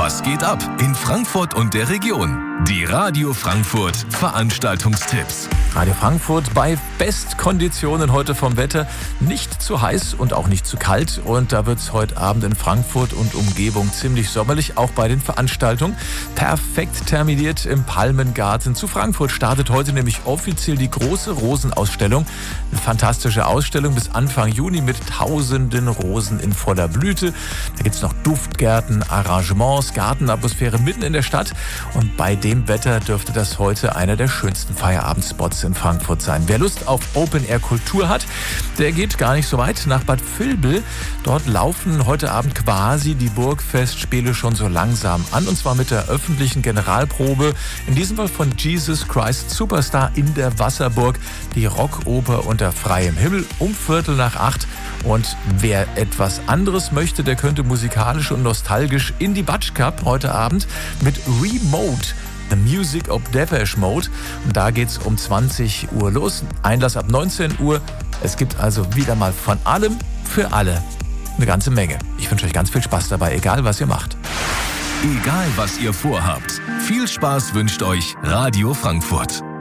Was geht ab in Frankfurt und der Region? Die Radio Frankfurt Veranstaltungstipps. Radio Frankfurt bei Bestkonditionen heute vom Wetter. Nicht zu heiß und auch nicht zu kalt. Und da wird es heute Abend in Frankfurt und Umgebung ziemlich sommerlich, auch bei den Veranstaltungen. Perfekt terminiert im Palmengarten. Zu Frankfurt startet heute nämlich offiziell die große Rosenausstellung. Eine fantastische Ausstellung bis Anfang Juni mit tausenden Rosen in voller Blüte. Da gibt es noch Duftgärten, Arrangements, Gartenatmosphäre mitten in der Stadt. Und bei dem Wetter dürfte das heute einer der schönsten Feierabendspots in Frankfurt sein. Wer Lust auf Open-Air-Kultur hat, der geht gar nicht so weit nach Bad Vilbel. Dort laufen heute Abend quasi die Burgfestspiele schon so langsam an. Und zwar mit der öffentlichen Generalprobe, in diesem Fall von Jesus Christ Superstar in der Wasserburg. Die Rockoper unter freiem Himmel um 7:45. Und wer etwas anderes möchte, der könnte musikalisch und nostalgisch in die Batsch Cup heute Abend mit Remote. The Music of Depeche Mode. Und da geht's um 20 Uhr los. Einlass ab 19 Uhr. Es gibt also wieder mal von allem für alle eine ganze Menge. Ich wünsche euch ganz viel Spaß dabei, egal was ihr macht. Egal was ihr vorhabt. Viel Spaß wünscht euch Radio Frankfurt.